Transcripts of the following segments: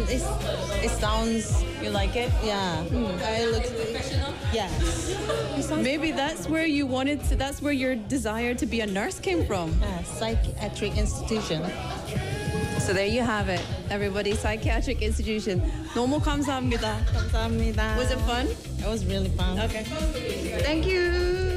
it sounds. You like it? Yeah. I look professional. Yes. Maybe that's where you wanted to. That's where your desire to be a nurse came from. Yeah, psychiatric institution. So there you have it, everybody. Psychiatric institution. 너무 감사합니다. 감사합니다. Was it fun? It was really fun. Okay. Thank you.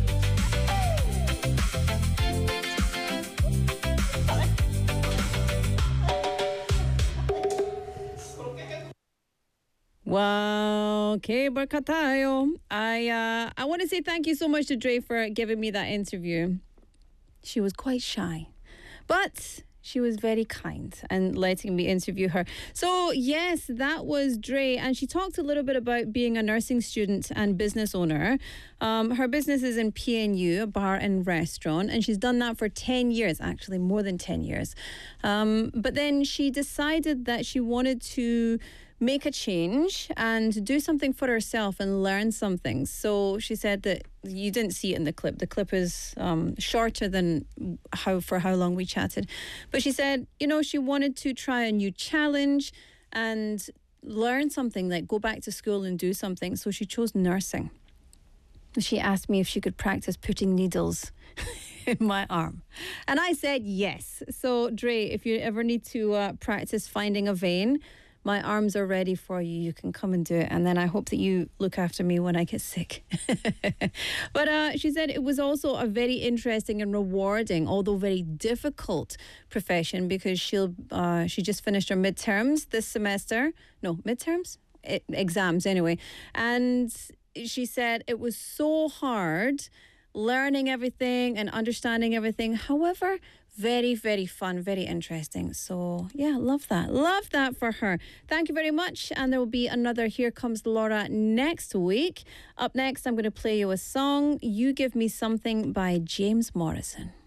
Wow, cable kataayo. I want to say thank you so much to Dre for giving me that interview. She was quite shy, but she was very kind and letting me interview her. So yes, that was Dre, and she talked a little bit about being a nursing student and business owner. Her business is in PNU, a bar and restaurant, and she's done that for 10 years, actually more than 10 years. But then she decided that she wanted to make a change and do something for herself and learn something. So she said that you didn't see it in the clip. The clip is shorter than how long we chatted. But she said, she wanted to try a new challenge and learn something, like go back to school and do something. So she chose nursing. She asked me if she could practice putting needles in my arm. And I said yes. So Dre, if you ever need to practice finding a vein, my arms are ready for you. You can come and do it. And then I hope that you look after me when I get sick. But she said it was also a very interesting and rewarding, although very difficult profession, because she just finished her midterms this semester. No, midterms? Exams anyway. And she said it was so hard learning everything and understanding everything. However, very, very fun, very interesting. So, yeah, love that. Love that for her. Thank you very much. And there will be another Here Comes Laura next week. Up next, I'm going to play you a song, You Give Me Something by James Morrison.